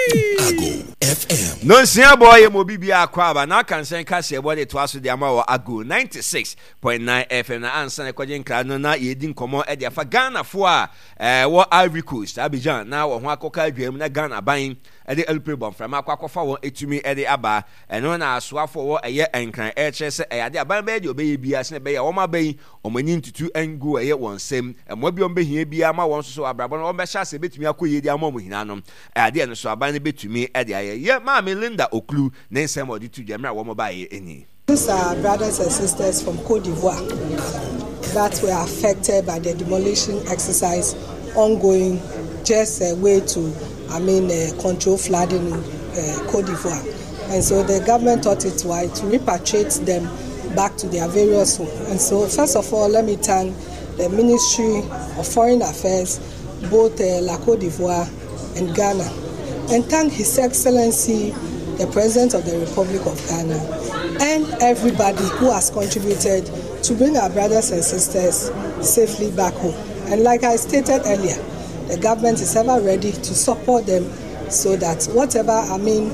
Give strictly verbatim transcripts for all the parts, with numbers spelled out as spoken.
Ago F M. No sia boy mo bibia kwaba na kan sen ka se body to aso de ama wo Ago ninety-six point nine F M na ansa na kwaje nkra no na yedi nkomo e de afa Ghana fo a eh wo Ivory Coast Abidjan na wo ho akoka adwam na Ghana ban e de elpre bom from akwakofa won etumi e de aba eno na asoafo wo eye enkran e kire se e ade aban be de obeye bia se be ya wo ma ban omani ntutu engu eye won sem e mo bi om be hia bia ma won so so abrabo no be sha se betumi akoye di ama mo hina no e ade no so aban ne betumi e de aye ye ma Linda Oklu Nensem or the two Jamra Womobai any. These are brothers and sisters from Côte d'Ivoire that were affected by the demolition exercise ongoing, just a way to, I mean, uh, control flooding in uh, Côte d'Ivoire. And so the government thought it wise to repatriate them back to their various homes. And so, first of all, let me thank the Ministry of Foreign Affairs, both uh, La Côte d'Ivoire and Ghana, and thank His Excellency, the President of the Republic of Ghana, and everybody who has contributed to bring our brothers and sisters safely back home. And like I stated earlier, the government is ever ready to support them so that whatever, I mean,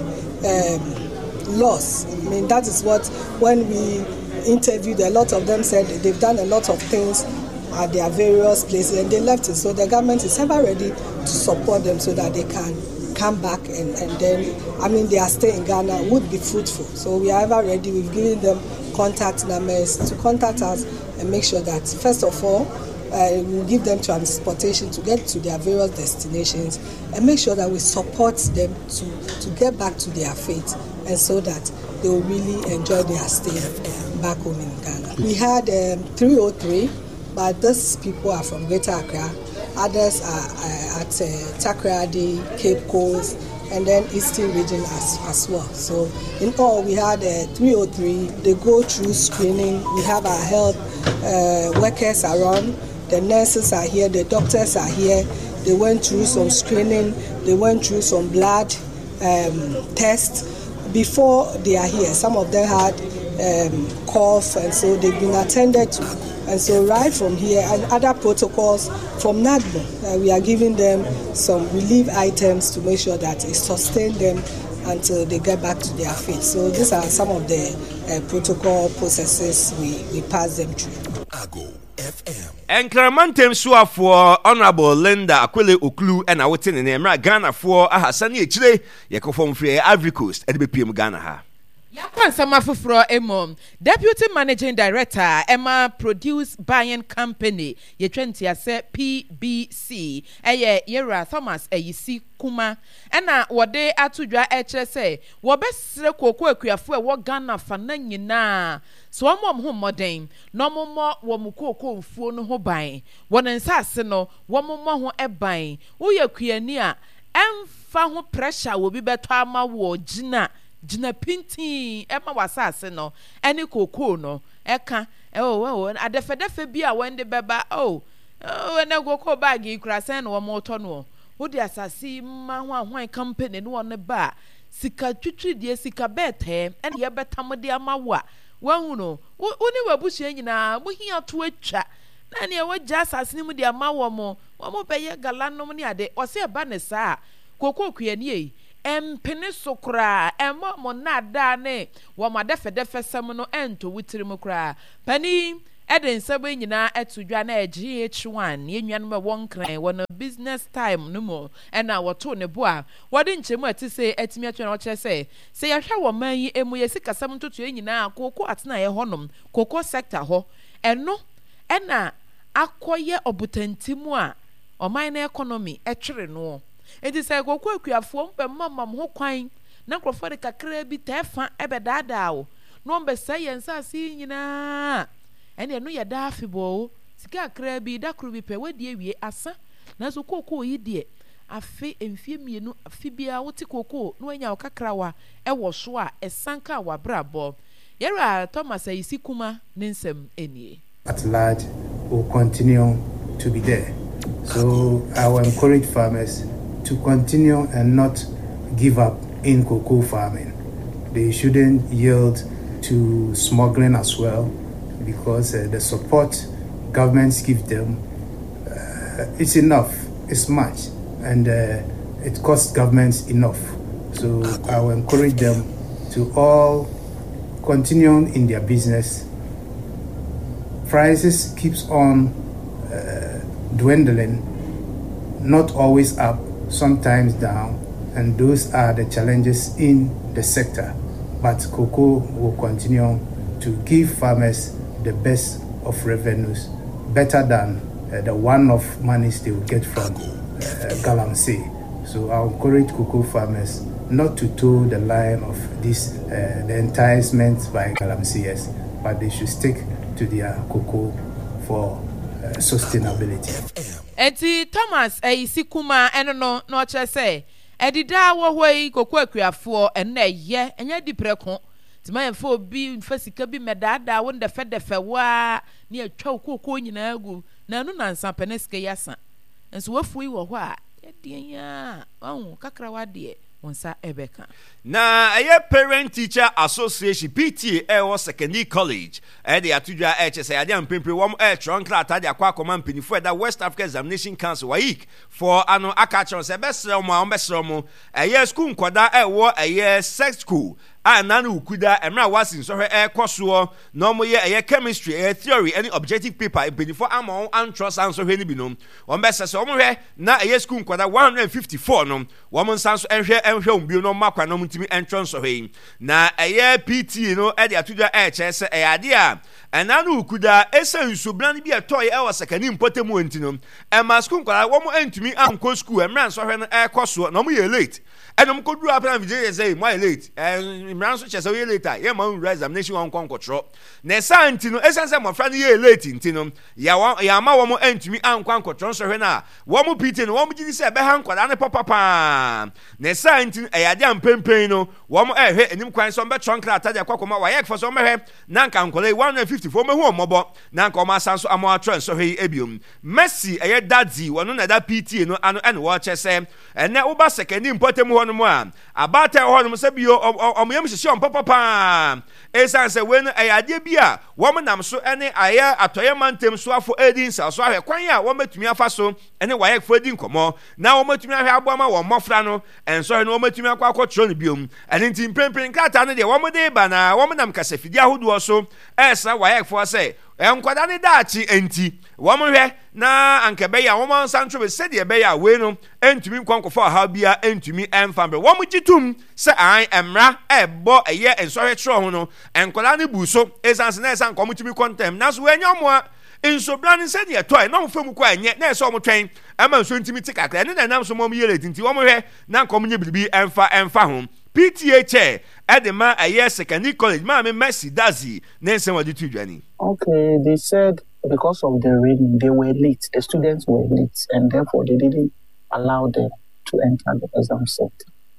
um, loss, I mean, that is what, when we interviewed, a lot of them said they've done a lot of things at their various places and they left it. So the government is ever ready to support them so that they can come back and, and then, I mean, their stay in Ghana would be fruitful. So we are ever ready. We've given them contact numbers to contact us and make sure that, first of all, uh, we'll give them transportation to get to their various destinations and make sure that we support them to, to get back to their faith and so that they will really enjoy their stay back home in Ghana. We had um, three oh three, but these people are from Greater Accra. Others are uh, at uh, Takoradi, Cape Coast, and then Eastern region as, as well. So in all, we had uh, three oh three. They go through screening. We have our health uh, workers around. The nurses are here. The doctors are here. They went through some screening. They went through some blood um, tests before they are here. Some of them had um, cough, and so they've been attended to. And so right from here and other protocols from NADMO, uh, we are giving them some relief items to make sure that it sustains them until they get back to their faith. So these are some of the uh, protocol processes we, we pass them through. Ago F M. And Clamantem Sua for Honorable Linda Aquile Oklu and our ten in Emra Ghana for Ahasani Chile, Yakofon Free Ivory Coast, at the P M Ghana ha. Yakwan Samafufro Emo, Deputy Managing Director, Emma Produce Buying Company, ye twenty ase P B C, eye Yera Thomas, a yisi Kuma, ena wade atudwa eche se, wabesre koko ekuyafu e wagana fananyi na, so wamo mhu modern, no mo wamukoko mfuo no ho ban, wanensase no, wamo ho eban, uye kuyania, emfa ho pressure wobi beto ama wo jina, jina pinti ema wasase no eni koko no eka oh oh adefedefe bia wende beba oh oh na koko bag ikura sen no moto no wo di asasi ma ho ahwan company no ne ba sika twitwi die sika bete ene ye betam de amawa wahu no woni wabusu nyina mo hia to atwa na ne wagya asasi ni mu de amawo mo wo mo beye galanom ne ade o se ba ne saa koko kuani yi empene sokra emo mo nada ne wo madefe defe sem no ento wutirim kra pani eden sebe nyina etudwa na G H one ye nwan me won kran won business time no mo ena woto ne bo a wode nchemu ati se etimi atwe na wo kire se se ya hwa wo man yi emu ye sika sem ntoto nyina kokko atena ye honom kokko sector ho eno ena akoye obutantimu a oman na economy etwere no. Enti say kokko akuafo mpe mamam ho kwan na krofo de kakra bi tefa ebedada wo no mbe say yensase nyina ene no yeda afibo sika kakra bi da kro bi pe wadi awie asa na so kokko yi de afi emfie mienu afi bia wote kokko no anya kakra wa ewo so a esanka wa brabo yera Thomas ayisi kuma nensem enie at large will continue to be there. So I will encourage farmers to continue and not give up in cocoa farming. They shouldn't yield to smuggling as well, because uh, the support governments give them, uh, it's enough, it's much, and uh, it costs governments enough. So I will encourage them to all continue in their business. Prices keeps on uh, dwindling, not always up, sometimes down, and those are the challenges in the sector. But cocoa will continue to give farmers the best of revenues, better than uh, the one-off monies they will get from uh, Galamsey. So I encourage cocoa farmers not to toe the line of this, uh, the enticements by Galamseyers, but they should stick to their cocoa for uh, sustainability. Eti Thomas Eisi Kuma eno no no che say edida wo hoi cocoa akuafo eno ye enya di preko tima enfo bi mfasika bi medada wo ndefe defe wa ne atwa cocoa nyina agu na anu na nsa peneske yasa enso wafu yi wo ho a ye de ya wahu kakra wa de wonsa ebeka na aye parent teacher association P T A was secondary college e de atudwa e che say ade ampempre wom e tron klata de akwa akoma mpinifo da West Africa Examination Council W A E C for ano akachon se besre mo a besre mo aye school nkoda e wo aye sex school a nanu ukuda emra wasin so hwe e koso no mo ye aye chemistry aye theory any objective paper mpinifo amon antros anso hwe ni binom won bese so mo hwe na aye school nkoda one hundred fifty-four no won sanso enhwe enhwe umbio no makwa no ntimi entrance so hwe na aye P T no e de atudwa e che se e ade a enanu ukuda esen subran bi etoy e wo sekani mpotemu antino e ma school nkoda wo mo antimi anko school emra so hwe no e koso no mo ye late enom koduru apana vije say mo late eh imran so chese we later ye ma examination won konkotro na santi no esanse mo fra no ye late ntino ya ya ma wo mo antumi ankwa nkotro so hwe na wo mo P T no wo mo gidi se be ha nkwada ne papa na santi e ya de ampempen no wo mo ehwe enim kwan so be tronkra atade kwakoma wa ye kfo so mo hwe na nka nkole one hundred fifty-four me hu mobo na nka o ma sanso amo atro so hwe ebiom Messi eye dadzi wono na da P T no ano ene wo chese ene wo ba second important ho no mo a abata ho no mo se bio o mo yem hye on papa esanse we no ayade bia wo mo nam so ene aya atoye mantem so afo edin sa so ahwe kwan a wo metumi afa so ene wa ye kfo edin komo na wo metumi ahwe aboama wo mofra no enso no wo metumi akwa akotro no biom ene ntim pempem kata no de wo mo de ba na wo mo nam kasafidi ahodo so esa wa ye kfo se enkwada ne daachi enti wo mo hwe na ankebe ya wo mo santro be sede be ya we no entumi nkwankofo ha bia entumi emfambe wo mo gitum se an emra ebo eye ensohwe tro ho no enkwada ne buso esanse na esan komutumi kontem na so enyomo a insobran sede ye toy na mo famu kwa enye na eso mo twen ama so ntimi tikakra ne na nam so mo yele tinti wo mo hwe na komunye bibi emfa emfa ho P T A chair at the man a year secondary college. Mammy Messi Dazi, Nelson, what did you, Jenny? Okay, they said because of the rain, they were late. The students were late, and therefore they didn't allow them to enter the exam center.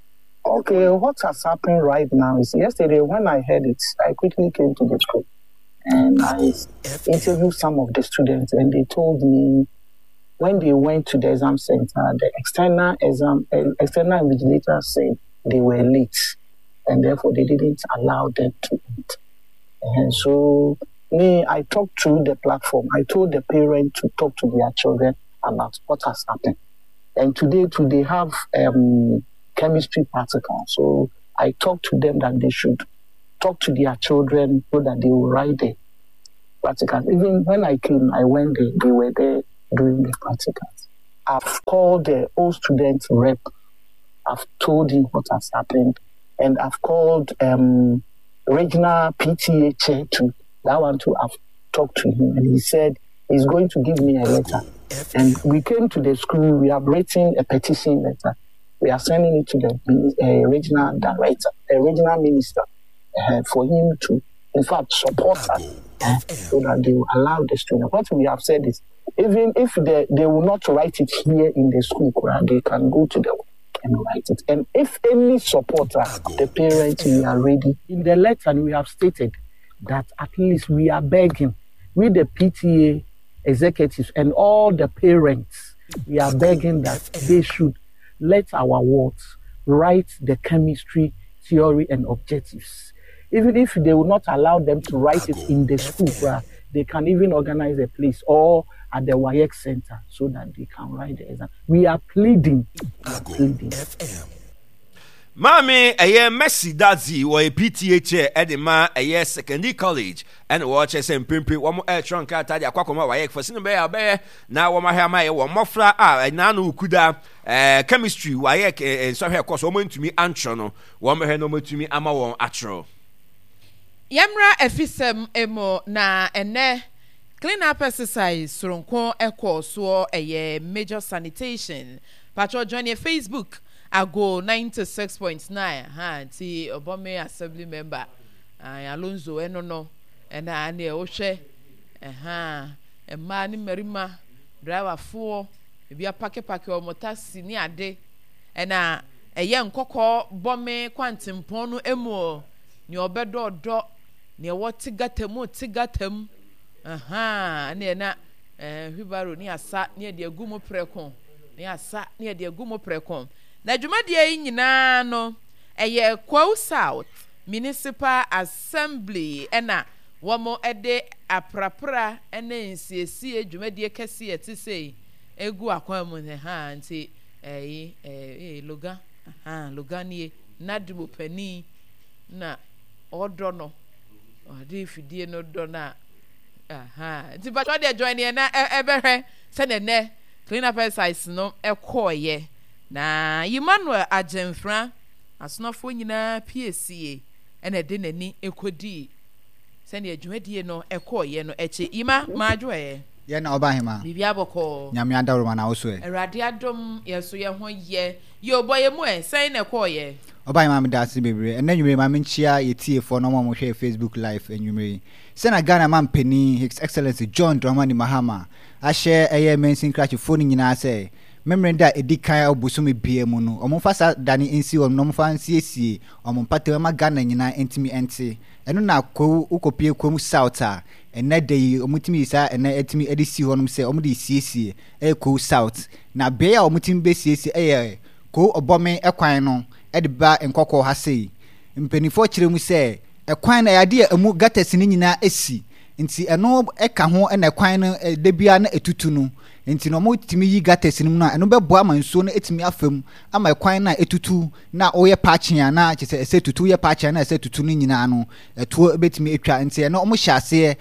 Okay, what has happened right now is yesterday when I heard it, I quickly came to the school and I interviewed some of the students, and they told me when they went to the exam center, the external exam, uh, external invigilator said they were late, and therefore they didn't allow them to enter. And so, me, I talked through the platform. I told the parents to talk to their children about what has happened. And today, too, they have um, chemistry practical. So I talked to them that they should talk to their children so that they will write the practicals. Even when I came, I went there, they were there doing the practicals. I've called the old student rep. I've told him what has happened, and I've called um, regional P T A chair too. That one too, I've talked to him, and he said he's going to give me a letter. And we came to the school, we have written a petition letter. We are sending it to the uh, regional director, the regional minister, uh, for him to, in fact, support us uh, so that they will allow the students. What we have said is, even if they, they will not write it here in the school, they can go to the and write it. And if any supporter, the parents, we are ready. In the letter, we have stated that at least we are begging, with the P T A executives and all the parents, we are begging that they should let our wards write the chemistry theory and objectives. Even if they will not allow them to write it in the school, they can even organize a place or at the W A E C center so that they can write the exam. We are pleading. We are pleading. Mami eye Messi Dazi or a P T A chair at the ma a year secondary college and watch us and pimpri one more air trunk at the aquacoma wayek for cinema bear now one my hair one more flat ah and nanu kuda uh chemistry wayek and so here course woman to me antrono one more no to me ama one atro Yamra efisem emo na ene clean up exercise soronko eko so a major sanitation patro join your Facebook I go ninety-six point nine. Ha, ti Obame Assembly member. I Alonso eno no. And I ne Oshe. Ha, a man in Merima. Driver four. Maybe a packet packet or motasi ni ade. And a a young coco bombe quantum pono emo. Ni obedo do. Ni what tigatemu tigatem. Aha, near na. Eh, Hibaro ni asa near the gumo precon. Ni asa near the gumo precon. Na dwumadie nyina no eye Kwau South Municipal Assembly ena womo ede aprapra ena nsiesie dwumadie kese eti sei egu akwan mu ne ha nti eh eh loga aha loga nie nadbo pani na odo no ode fidie no do na aha nti ba de join ne na ebehwe se ne ne clean up exercise no ekoye na Emmanuel Ajemfra asonofo nyina P S C A ena de nani ekodi se ne adwumadie no ekoye no eche ima maadwoe ye na obahema bibia boko nyame adawro na wo so e erade adom yeso ye ho ye yo boye mu e se ne ekoye obahema me dase bebre ena nwumre ma menchia ye tiefo no mo mo hwe Facebook live enwumre se na Ghana man pani His Excellency John Dramani Mahama ahye eye mensin crash phone nyina se memrenda edikan obusumi bie mu no omfa dani ensi on no mfa nsiesie ompate ma Ghana nyina entimi ente eno na Kwau ukopie Kwau South a ene dey omutimi isa ene etimi edisi honum se omde siesie e Kwau South na be a omutimi be siesie e Kwau obome ekwan no ede ba enkokọ ha sei mpenifo kire mu se ekwan na yade emu gatasini nyina esi nti eno eka ho ena ekwan no debia na etutu no nti no mo timi yi gates nim na eno beboa manso no etimi afam ama ekwan na etutu na oye paachia na chese ese tutu ye paachia na ese tutu no nyina no etuo betimi etwa nti eno mo hyase e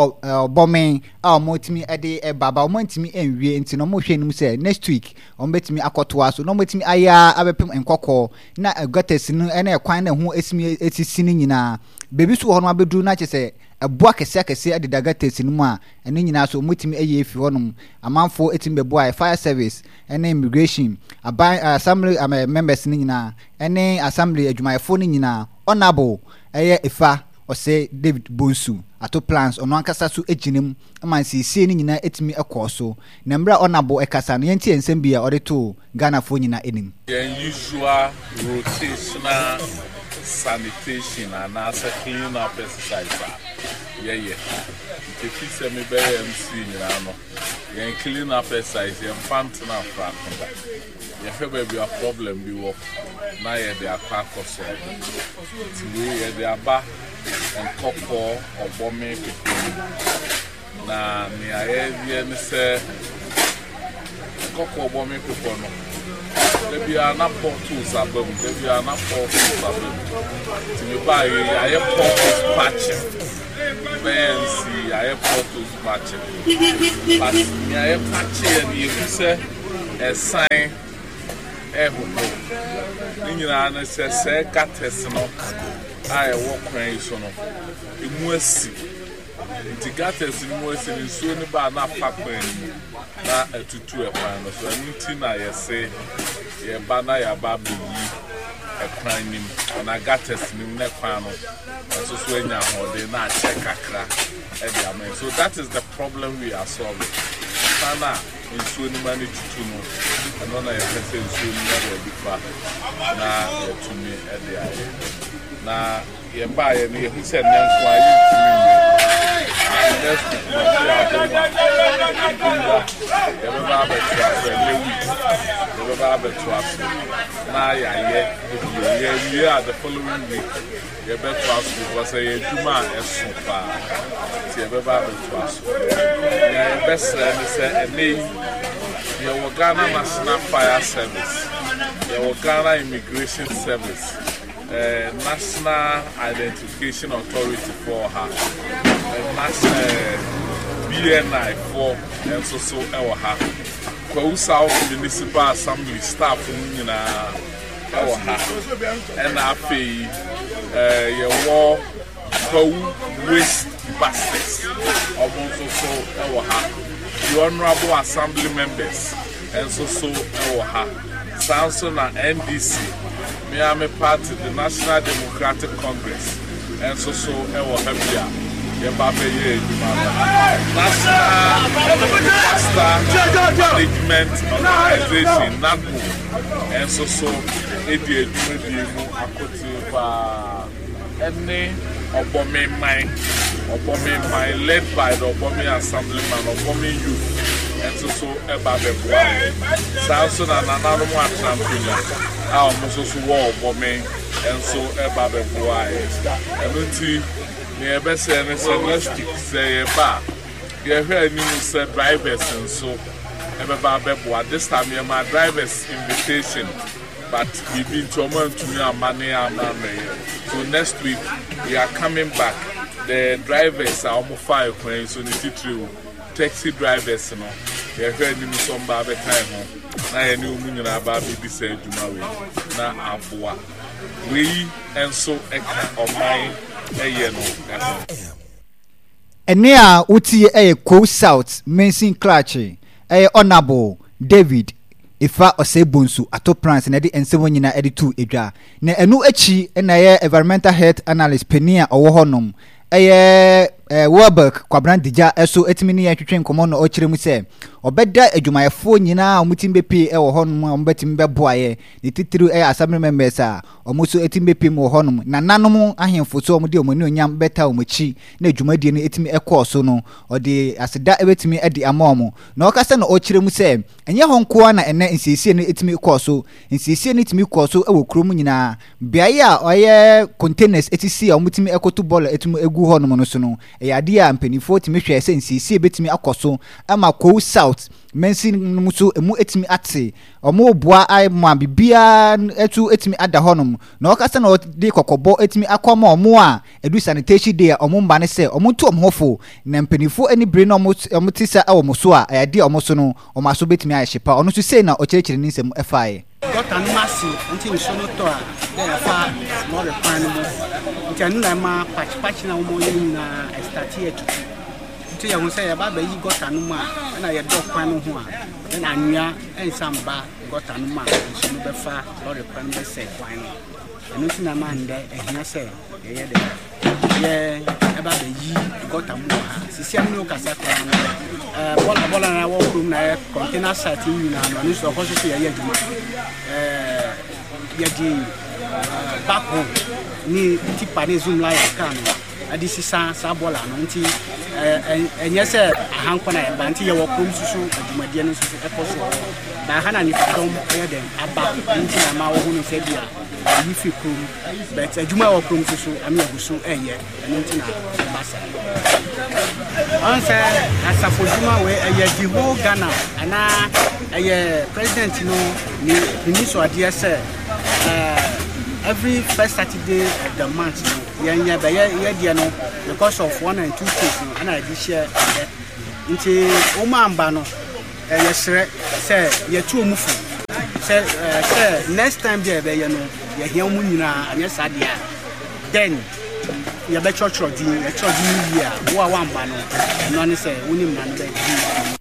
bomen a mo timi ede e baba mo ntimi enwie nti no mo hwe nim se next week o betimi akotoa so no mo timi aya abepem enkokọ na gates no ena ekwan na ho esimi etisi ni nyina bebi so ho no abedu na chese eboa kese kese ade dagates nim a eno nyina so mo timi eye efi honum amanfo etim beboa fire service ene immigration aban assembly uh, members ni nyina ene assembly adwumayefo ni nyina honorable eye ifa ose David Bonsu ato plans ono ankasa so ejinem amansi sie ni nyina etimi ekoso na mbra honorable ekasa no yenti ensem bia ode to Ghana fo nyina enim the usual rotational sanitation and as a clean up exercise yeah yeah the fix me be M C nyina no yeah clean up exercise yeah fantina frakonda yeah fe be a problem bi wo na yeah dey akwa koso ti we yeah dey aba en kopo obome people na me aye vie me se kopo obome people no there be an portals above there be an portals above ti me buy aye portals patch fancy aye portals patch but me aye patch and you say a sign eh ho ni nyina na se se gates no aye wo kwan so no emu asi nti gates ni mu asi ni so ni ba na pakwan na atutu e kwan no so nti na ye se ye ba na ya ba bi ekran nim na gates nim na kwan no so so enya ho de na check akra e dia men so that is the problem we are solving sana nso ni mani tutu no ano na ye se nso ni na de bifa na ye tumi e dia na ye ba ye ni he said nan kwa yi tumi next week na ya do ye ba ba twa so le week ye ba ba twa so na ya ye ye ye at the following week ye be twa so because ye juma e so pa ti ye ba ba twa so ye be sra ni se ene ye wo Ghana National Fire Service ye yɛwɔ Ghana Immigration Service, uh, National Identification Authority for her, uh, National B N I for and so so ɛwɔ ha. Kwahu South Municipal Assembly staff nyinaa ɛwɔ ha. Ɛna afei yɛwɔ Kwahu Waste Baskets ɔmo nso so ɛwɔ ha. The Honorable Assembly members and so so ɛwɔ ha. Samson and N D C, Miami Party, the National Democratic Congress, and so so ɛwɔ ha bia. Yɛbabe yɛ edwuma National Disaster Management Organization N A D M O, and so so edi edwuma di mu akoti paa. Ɛne Obome Mine, Obome Mine led by the Obome Assemblyman, Obome Youth, and so so Ebabe Boy. Samson and another one champion. Our Moses War Obome, and so Ebabe Boy. And until the best and it's say about you heard me say drivers and so Ebabe Boy. This time, you're my driver's invitation. But we've been to me and money and so next week we are coming back. The drivers are almost five when so it's true. Taxi drivers, you know, they heard me some baby time home. Now I knew me and baby be said to marry. Now Abua. We and so of mine a yellow. And near Uti a Kwahu South, Mason Clutchy, a Honorable David. Ifa osebunsu ato plans na de ensemo nyina edi two edwa na enu echi na ye environmental health analyst penia owo honom eye eh Warburg Kwabran Dija eso etimi ne yatwetwe nkomo no okire mu se obeda adwumayefo nyina omutimbe pe e wo honom ombetimi beboaye ne titiru e assembly members a omuso etimbe pe mu honom na nanom ahemfo so omde omani onyam beta omachi na adwumadie no etimi ekọ no ode aseda ebetimi edi amomo na okasa na okire mu se enye honko na ene nsiesie no etimi ekọ so nsiesie no etimi ekọ so e wo krom nyina biaye a oye containers etisi a omutimi ekoto ball etimi egu honom no so no eyade a mpanifo timi hwe se nsiesie betimi akoso ama Kwahu South mensin muso emu etimi ate omo boa ai mo bibia etu etimi ada honum na okasa na de kokobo etimi akoma omo a edu sanitation day omo mba ne se omo tu omhofo na mpanifo ani bre na omo omo tisa awo muso a eyade omo so no omo aso betimi ayehyepa ono so sei na okyerechire ni nsem efae gota no masi nti nso no to a dey fa no the plan mo nti anu na ma patch patch na omo yin na start here to nti ya won say ya ba ba yi gota no ma na ye do kwan no ho a na anua ensamba gota no ma nso no be fa no the plan be say kwan no enu si na ma nde ehia say ye ye de ye e ba ba yi gota mo a sisi anu no kasa kwa no eh bola bola na wo krum na container site yin na no nso ko so ye ye djuma eh ye di bako ni tipa ne zoom line kan adi sisa sa bola no nti eh enye se ahanko na e ba nti ye wo krum susu adwumadie no susu e ko so da hana ni dom ye den aba nti na ma wo hunu se bia yi fi krum but adwuma wo krum susu ami agusu eye nti na basa onse asafo djuma we eye di whole Ghana ana eye president no ni ni so ade se eh every first Saturday of the month no yen ya be ye dia no because of one and two cases no ana di share nti o ma amba no eh yesre say ye tu omufu say say next time there be ye no ye hia mu nyina anya sadia then ye be church church di ye church di year wo a wamba no no ne say woni man be di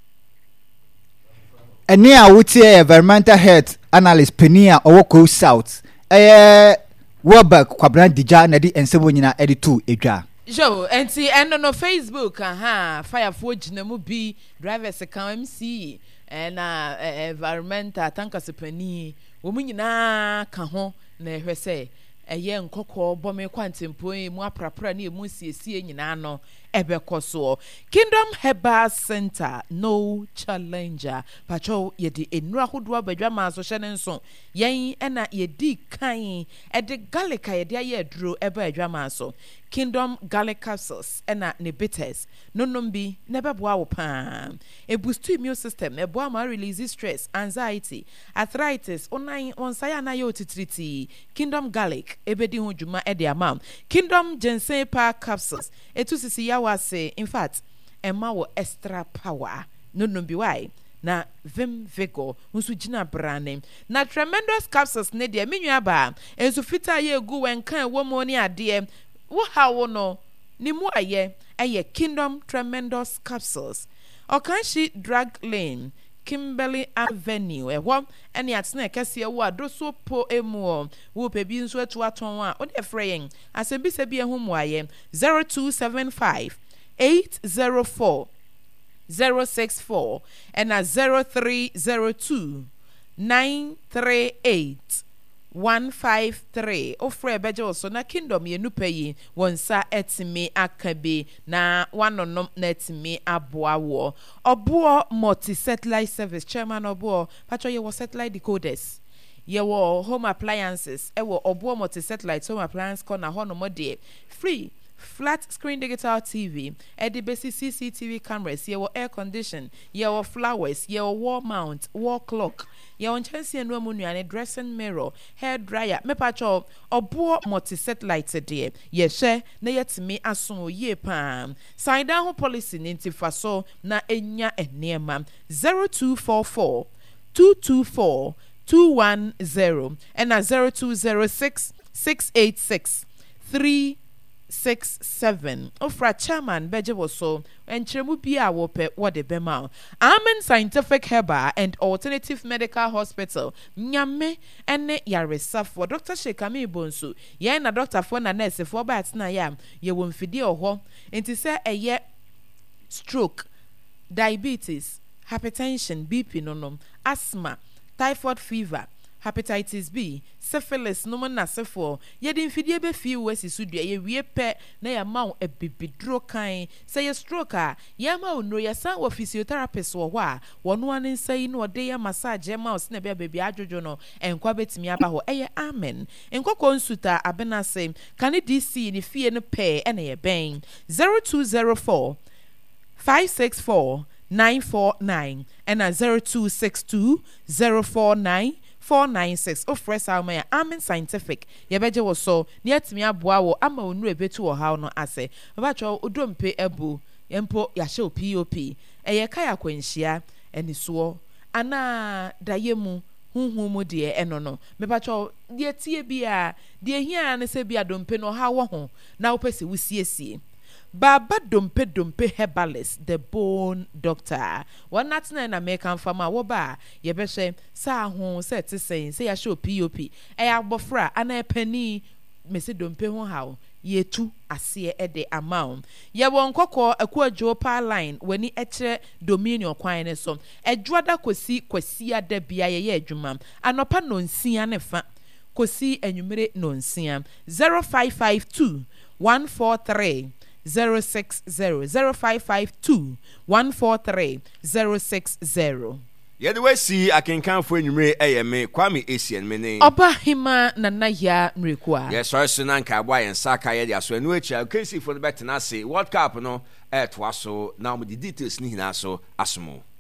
ene a wotie environmental health analyst penia owo Kwahu South eh Warburg Kwabran Dija na di ensebo nyina edi two edwa jo enti eno no Facebook aha firefo gina mu bi drivers kan M C na environmental tankers pani wo mu nyina ka ho na ehwese eye nkokọ bome kwantempo mu aprapra na emu siesie nyina no ebekoso. Kingdom Herbal Center no challenger. Pacho yedi enura hodwa badwa ma so hye ne nso. Yen ena yedi kan ede garlic yedi aye duro eba adwa ma so. Kingdom garlic capsules ena ne bitters. No nombi nebe boa wo pa. E boost immune system e boa ma release stress, anxiety, arthritis, onan onsaya na yo titriti. Kingdom garlic ebedi ho dwuma e de ama. Kingdom ginseng power capsules etu sisi ya wase. In fact, ema wo extra power. No nombi why? Na Vim Vigor nso gina brane na tremendous capsules ne de menua ba enso fita ye gu wen kan wo mo ni ade wo ha wo no ni mu aye eye Kingdom Tremendous Capsules Okanshi Drug Lane Kimberley Avenue ehwo ene atena kese wo adoso po emu wo pe bi nso atu aton a o de freyen asembi se bi ehum aye zero two seven five eight zero four zero six four and a zero three zero two nine three eight one five three. Ofre beje also na Kingdom ye nupeyi wonsa etime akabe na wanonom na etime aboa wo. Obo multi satellite service chairman obo patcho ye wo satellite decoders. Ye wo home appliances. E wo obo multi satellite home appliance corner hono mode free. Flat screen digital T V, Edibesi C C T V cameras, ye air condition, ye flowers, ye wall mount, wall clock, ye on chance and woman dressing mirror, hair dryer, me pacho, or boar multi satellite dear, ye share, na yet me asun ye pam. Sign down policy ninti faso na enya and near mam zero two four four two two four two one zero and a zero two zero six six eight six three. Six seven. Ofra chairman beje woso entremu bia wope wode bema. Amen Scientific Herbal and Alternative Medical Hospital. Nyame ene yaresa for Doctor Shekami Bonsu. Ye na doctor for na nurse for ba na ya ye wo mfidi oho. Enti se eye stroke, diabetes, hypertension, B P nonom, asthma, typhoid fever, hepatitis B, syphilis, no man nasefo. Ye din fidie be fi wesi sudua ye wie pe na ya ma e bibidro kan. Say ye stroke a ye ma no ye san wo physiotherapist wo a wono an say no de ya massage ma os na be baby adwojo no enkwa betimi aba ho eye amen. Enkwa konsuta abena say kan D C ni fie no pe e na ye ben zero two zero four five six four nine four nine and a zero two six two zero four nine four nine six. O fresh alma Amen Scientific ye beje wo so ne atimi aboa wo ama onu ebetu wo haw no ase ba cho odompe ebu empo ya hye P O P eye kaya kwanhia eni so ana dayemu hunhu mu de eno no me ba cho de tie bia de hia ne se bia dompe no ha wo ho na wo pese wo siesie Baba Dompe Dompe Herbalist, the bone doctor. One night na American farmer woba ye be she sa ho set say say ya show P O P. E abofra ana penny me se dompe ho hawo ye tu ase e de amount. Ye won kokko akuadwo pa line wani ekire dominion kwan ne so. Edwoada kosi kwasi ada bia ye ye adwuma. Anopa no nsia ne fa. Kosi enwumere no nsia. zero five five two one four three Zero six zero zero five five two one four three zero six zero. Yet the way see I can come for you, A M A Kwame Asian Mene. Oba Hima Nanaya Mrikwa. Yes, sorry, Sunanka, why and Saka Yadia, so in which I can see for the better Nasi, what cap no, at Wasso, now with the details Nina so Asmo.